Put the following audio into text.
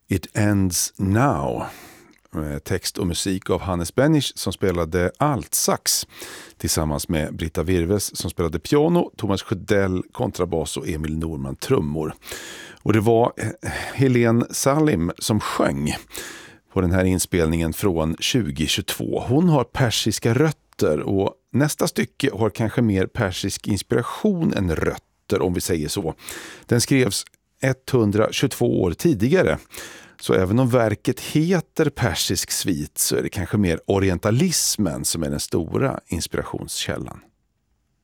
It Ends Now. Text och musik av Hannes Benisch som spelade altsax tillsammans med Britta Virves som spelade piano, Thomas Sjödell kontrabas och Emil Norman trummor. Och det var Helene Salim som sjöng på den här inspelningen från 2022. Hon har persiska rötter och nästa stycke har kanske mer persisk inspiration än rötter, om vi säger så. Den skrevs 122 år tidigare. Så även om verket heter persisk svit så är det kanske mer orientalismen som är den stora inspirationskällan.